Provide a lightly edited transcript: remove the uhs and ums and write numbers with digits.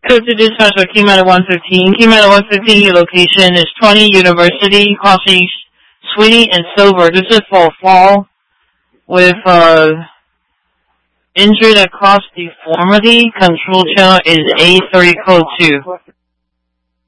Code to dispatch for Key Matter 115. Key Matter 115, your location is 20 University, Coffee, Sweetie, and Silver. This is for a fall with injured across deformity. Control channel is A3 code 2.